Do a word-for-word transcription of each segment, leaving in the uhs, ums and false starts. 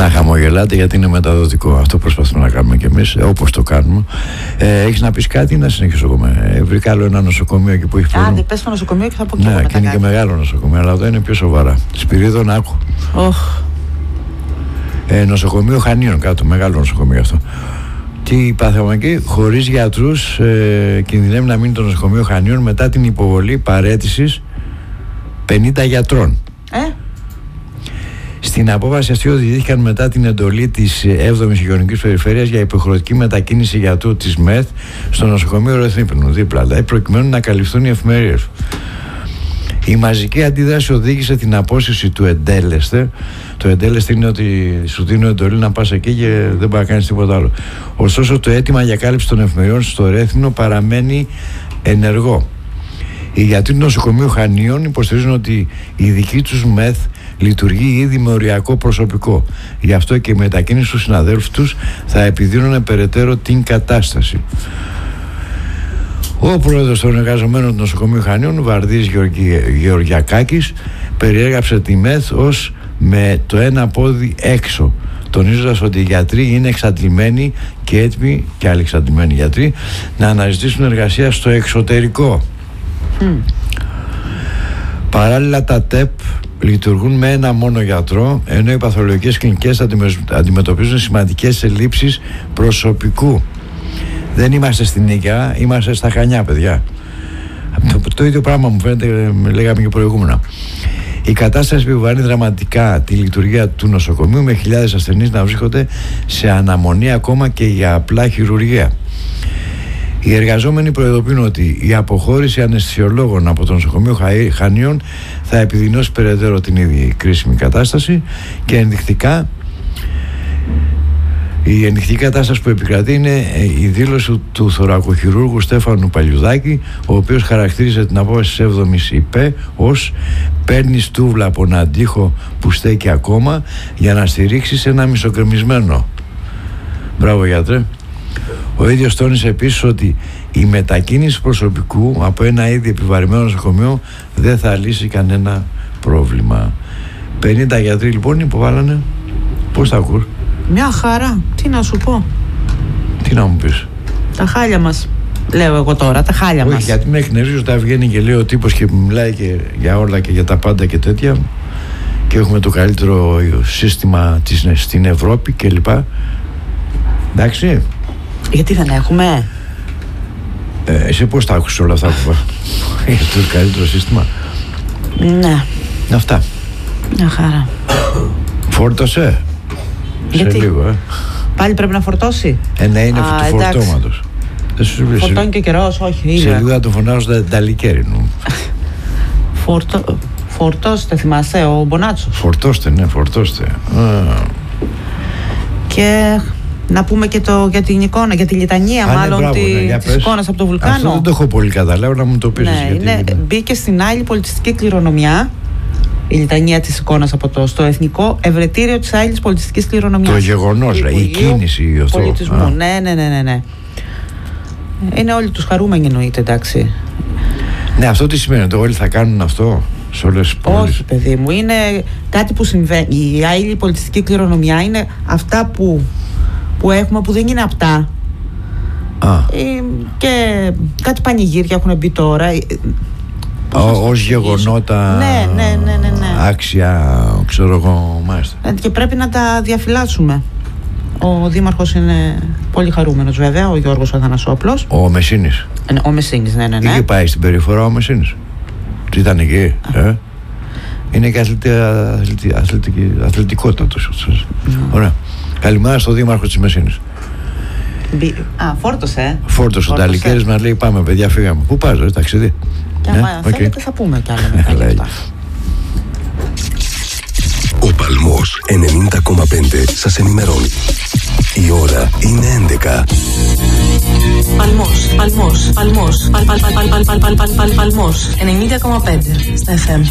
να χαμογελάτε γιατί είναι μεταδοτικό. Αυτό προσπαθούμε να κάνουμε κι εμείς, όπως το κάνουμε. Ε, έχεις να πεις κάτι ή να συνεχίσω εγώ? Ε, βρήκα άλλο ένα νοσοκομείο εκεί που έχει πολύ. Άντε, πες το νοσοκομείο και θα πω και ναι, εγώ. Ναι, και είναι και μεγάλο νοσοκομείο, αλλά εδώ είναι πιο σοβαρά. Σπυρίδων, άκου. Oh. Ε, νοσοκομείο Χανίων, κάτω, μεγάλο νοσοκομείο αυτό. Τι πάθαμε εκεί? Χωρίς γιατρούς, ε, κινδυνεύει να μείνει το νοσοκομείο Χανίων μετά την υποβολή παραίτησης πενήντα γιατρών. Ε? Στην απόφαση αυτή οδηγήθηκαν μετά την εντολή της έβδομης Υγειονομικής Περιφέρειας για υποχρεωτική μετακίνηση γιατρού της ΜΕΘ στο νοσοκομείο Ρεθύπνου, δίπλα, δηλαδή προκειμένου να καλυφθούν οι εφημερίες. Η μαζική αντίδραση οδήγησε την απόσυρση του εντέλεσθε. Το εντέλεσθε είναι ότι σου δίνω εντολή να πας εκεί και δεν μπορεί να κάνεις τίποτα άλλο. Ωστόσο, το αίτημα για κάλυψη των εφημεριών στο Ρέθυμνο παραμένει ενεργό. Οι γιατροί του νοσοκομείου Χανίων υποστηρίζουν ότι η δική τους ΜΕΘ λειτουργεί ήδη με οριακό προσωπικό. Γι' αυτό και η μετακίνηση του συναδέλφου τους θα επιδεινώνει περαιτέρω την κατάσταση. Ο πρόεδρος των εργαζομένων του νοσοκομείου Χανίων, Βαρδής Γεωργιακάκης, περιέγραψε τη ΜΕΘ ως με το ένα πόδι έξω, τονίζοντας ότι οι γιατροί είναι εξαντλημένοι και έτοιμοι, και άλλοι εξαντλημένοι γιατροί, να αναζητήσουν εργασία στο εξωτερικό. Mm. Παράλληλα, τα ΤΕΠ λειτουργούν με ένα μόνο γιατρό, ενώ οι παθολογικές κλινικές αντιμετωπίζουν σημαντικές ελλείψεις προσωπικού. Δεν είμαστε στην Νίκαια, είμαστε στα Χανιά, παιδιά. Mm. Το, το ίδιο πράγμα μου φαίνεται, λέγαμε και προηγούμενα. Η κατάσταση επιβαρύνει δραματικά τη λειτουργία του νοσοκομείου, με χιλιάδες ασθενείς να βρίσκονται σε αναμονή ακόμα και για απλά χειρουργία. Οι εργαζόμενοι προειδοποιούν ότι η αποχώρηση αναισθησιολόγων από το νοσοκομείο Χανίων θα επιδεινώσει περαιτέρω την ίδια κρίσιμη κατάσταση και ενδεικτικά η ενδεικτική κατάσταση που επικρατεί είναι η δήλωση του θωρακοχειρούργου Στέφανου Παλιουδάκη, ο οποίος χαρακτήριζε την απόφαση της έβδομης ΥΠΕ ως «παίρνει στούβλα από έναν τοίχο που στέκει ακόμα για να στηρίξεις ένα μισοκρεμισμένο». Μπράβο, γιατρέ. Ο ίδιος τόνισε επίσης ότι η μετακίνηση προσωπικού από ένα ήδη επιβαρημένο νοσοκομείο δεν θα λύσει κανένα πρόβλημα. πενήντα γιατροί λοιπόν υποβάλανε. Πώς τα ακούς? Μια χαρά, τι να σου πω. Τι να μου πεις? Τα χάλια μας, λέω εγώ τώρα, τα χάλια Όχι, μας. γιατί με εκνευρίζει όταν βγαίνει και λέει ο τύπος και μιλάει και για όλα και για τα πάντα και τέτοια, και έχουμε το καλύτερο σύστημα της, στην Ευρώπη κλπ. Εντάξει. Γιατί δεν έχουμε? Ε, εσύ πώς τα άκουσες όλα αυτά που είπα? Για το καλύτερο σύστημα? Ναι. Αυτά. Μια χαρά. Φόρτωσε? Γιατί? Σε λίγο, ε. Πάλι πρέπει να φορτώσει? Ε, ναι, είναι του φορτώματος. Φορτώνει και καιρός, όχι. Είναι. Σε λίγο θα το φωνάζω τα λικέρινου. Φορτώ... Φορτώστε, θυμάσαι, ο Μπονάτσος. Φορτώστε, ναι, φορτώστε. Α. Και να πούμε και το, για την εικόνα, για τη λιτανία. Α, μάλλον, ναι, τη, ναι, της εικόνας από το βουλκάνο. Αυτό δεν το έχω πολύ καταλάβει, να μου το πεις. Ναι, γιατί είναι, μπήκε στην άλλη πολιτιστική κληρονομιά η λιτανία της εικόνας από το, στο Εθνικό Ευρετήριο της Άειλης Πολιτιστικής Κληρονομιάς. Το γεγονός, η κίνηση αυτό. Πολιτισμού, ναι, ναι, ναι, ναι, ναι. Είναι όλοι τους χαρούμενοι, εννοείται, εντάξει. Ναι, αυτό τι σημαίνει, ότι όλοι θα κάνουν αυτό σε όλες τις πόλεις? Όχι, παιδί μου, είναι κάτι που συμβαίνει. Η Άειλη Πολιτιστική Κληρονομιά είναι αυτά που, που έχουμε, που δεν είναι απτά. Α. Ε, και κάτι πανηγύρια έχουν μπει τώρα. Ως γεγονότα, ναι, ναι, ναι, ναι, ναι. άξια, ξέρω εγώ, μάλιστα. Και πρέπει να τα διαφυλάσσουμε. Ο δήμαρχος είναι πολύ χαρούμενος, βέβαια, ο Γιώργος Αθανασόπλος. Ο Μεσίνης. Ο Μεσίνης, ναι, ναι, ναι. Είχε πάει στην περιφορά ο Μεσίνης. Τι ήταν εκεί, ε? Είναι και αθλητι, αθλητι, αθλητική, αθλητικότατος. Mm. Ωραία. Καλημέρα στο δήμαρχο της Μεσίνης. Α, φόρτωσε, ε. Φόρτωσε. Τα λικέρες μας λέει, πάμε παιδιά, φύγαμε. Πού πας, ρε, ταξίδι? Και άμα ναι, θέλετε okay. θα πούμε κι άλλα μετά για αυτά. Ο Παλμός ενενήντα κόμμα πέντε σας ενημερώνει. Η ώρα είναι έντεκα. Παλμός, Παλμός, Παλμός, Παλ, Παλ, Παλ, Παλ, Παλ, Παλ, Παλ, Παλ, Παλμός, ενενήντα κόμμα πέντε στα εφ εμ.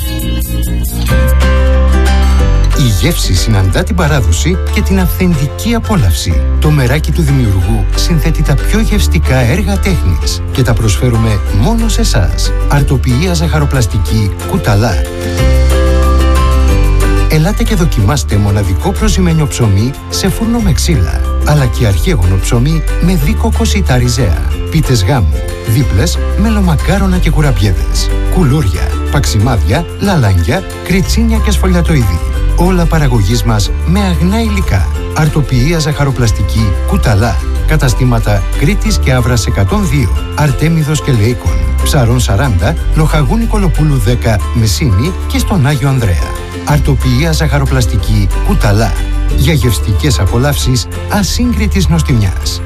Η γεύση συναντά την παράδοση και την αυθεντική απόλαυση. Το μεράκι του δημιουργού συνθέτει τα πιο γευστικά έργα τέχνης και τα προσφέρουμε μόνο σε εσάς. Αρτοποιία ζαχαροπλαστική Κουταλά. ελάτε και δοκιμάστε μοναδικό προζυμένιο ψωμί σε φούρνο με ξύλα, αλλά και αρχαίγωνο ψωμί με δίκοκο σιτά ριζέα, πίτες γάμου, δίπλες, μελομακάρονα και κουραμπιέδες, κουλούρια, παξιμάδια, λαλάνια, κριτσίνια και σφολιατοειδή. Όλα παραγωγής μας με αγνά υλικά. Αρτοποιία ζαχαροπλαστική Κουταλά. Καταστήματα Κρήτης και Αύρας εκατόν δύο, Αρτέμιδος και Λέικον, Ψαρών σαράντα, Λοχαγού Νικολοπούλου δέκα, Μεσίνη και στον Άγιο Ανδρέα. Αρτοποιία ζαχαροπλαστική Κουταλά. Για γευστικές απολαύσεις ασύγκριτης νοστιμιάς.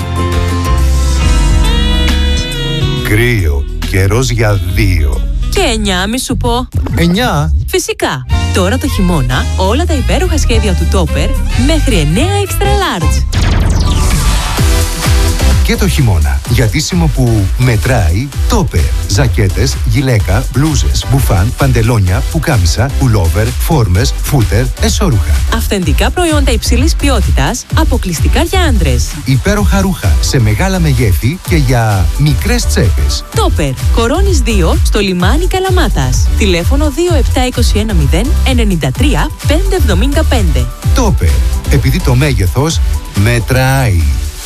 Κρύο, καιρός για δύο. Και εννιά, μη σου πω. Εννιά. Φυσικά. Τώρα το χειμώνα, όλα τα υπέροχα σχέδια του Topper μέχρι εννιά extra large. Και το χειμώνα, γιατίσιμο που μετράει, Topper. Ζακέτες, γυλαίκα, μπλούζες, μπουφάν, παντελόνια, πουκάμισα, πουλόβερ, φόρμες, φούτερ, εσώρουχα. Αυθεντικά προϊόντα υψηλής ποιότητας, αποκλειστικά για άντρες. Υπέροχα ρούχα σε μεγάλα μεγέθη και για μικρές τσέπες. Topper. Κορώνης δύο στο λιμάνι Καλαμάτας. Τηλέφωνο δύο επτά δύο ένα μηδέν εννιά τρία πέντε εβδομήντα πέντε. Topper. Επειδή το μέγεθος μετράει.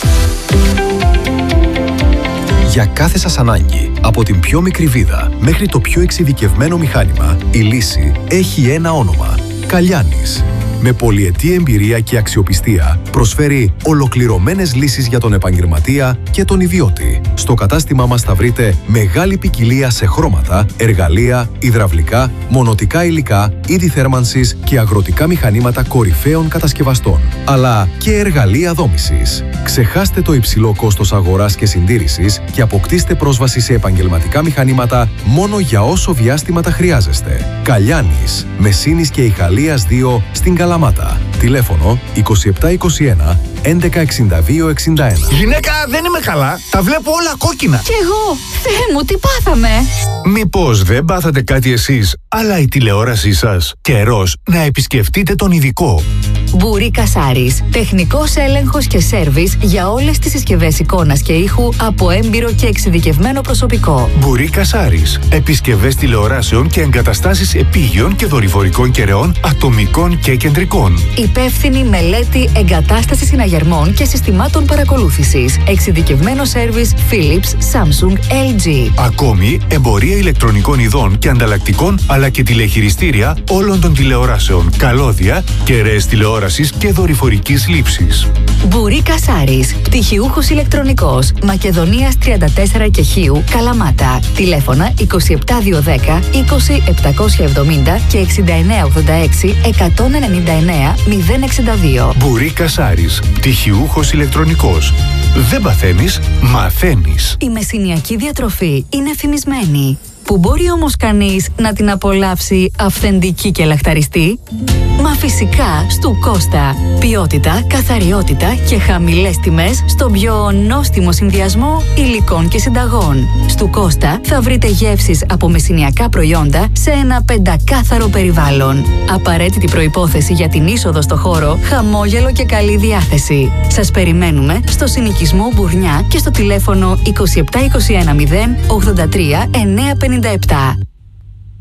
Για κάθε σας ανάγκη, από την πιο μικρή βίδα μέχρι το πιο εξειδικευμένο μηχάνημα, η λύση έχει ένα όνομα. Καλιάνης. Με πολυετή εμπειρία και αξιοπιστία, προσφέρει ολοκληρωμένες λύσεις για τον επαγγελματία και τον ιδιώτη. Στο κατάστημά μας θα βρείτε μεγάλη ποικιλία σε χρώματα, εργαλεία, υδραυλικά, μονοτικά υλικά, είδη θέρμανσης και αγροτικά μηχανήματα κορυφαίων κατασκευαστών, αλλά και εργαλεία δόμησης. Ξεχάστε το υψηλό κόστος αγοράς και συντήρησης και αποκτήστε πρόσβαση σε επαγγελματικά μηχανήματα μόνο για όσο διάστημα τα χρειάζεστε. Καλιάνης, Μεσίνης και Ιχαλίας δύο στην Καλαμάτα. Τηλέφωνο είκοσι επτά είκοσι ένα έντεκα εξήντα δύο εξήντα ένα. Γυναίκα, δεν είμαι καλά. Τα βλέπω όλα κόκκινα. Κι εγώ. Θεέ μου, τι πάθαμε. Μήπως δεν πάθατε κάτι εσείς, αλλά η τηλεόρασή σας? Καιρός να επισκεφτείτε τον ειδικό. Μπουρί Κασάρης. Τεχνικός έλεγχος και σέρβις για όλες τις συσκευές εικόνας και ήχου από έμπειρο και εξειδικευμένο προσωπικό. Μπουρί Κασάρης. Επισκευές τηλεοράσεων και εγκαταστάσεις επίγειων και δορυφορικών κεραιών, ατομικών και κεντρικών. Υπεύθυνη μελέτη εγκατάστασης συναγερμών και συστημάτων παρακολούθησης. Εξειδικευμένο σέρβις Philips, Samsung, ελ τζι. Ακόμη, εμπορία ηλεκτρονικών ειδών και ανταλλακτικών, αλλά και τηλεχειριστήρια όλων των τηλεοράσεων, καλώδια, κεραίες τηλεόρασης και δορυφορικής λήψης. Μπουρί Κασάρης. Πτυχιούχος ηλεκτρονικός. Μακεδονίας τριάντα τέσσερα και Χίου, Καλαμάτα. Τηλέφωνα είκοσι επτά διακόσια δέκα είκοσι επτακόσια εβδομήντα και εξήντα εννέα ογδόντα έξι εκατόν ενενήντα εννέα μηδέν εξήντα δύο. Μπουρί Κασάρης. Πτυχιούχος ηλεκτρονικός. Δεν παθαίνεις, μαθαίνεις. Η μεσηνιακή διατροφή είναι φημισμένη. Που μπορεί όμως κανείς να την απολαύσει αυθεντική και λαχταριστή? Μα φυσικά στου Κώστα. Ποιότητα, καθαριότητα και χαμηλές τιμές στον πιο νόστιμο συνδυασμό υλικών και συνταγών. Στου Κώστα θα βρείτε γεύσεις από μεσηνιακά προϊόντα σε ένα πεντακάθαρο περιβάλλον. Απαραίτητη προϋπόθεση για την είσοδο στο χώρο, χαμόγελο και καλή διάθεση. Σας περιμένουμε στο συνοικισμό Μπουρνιά και στο τηλέφωνο είκοσι επτά είκοσι ένα μηδέν ογδόντα τρία εννιακόσια πενήντα επτά.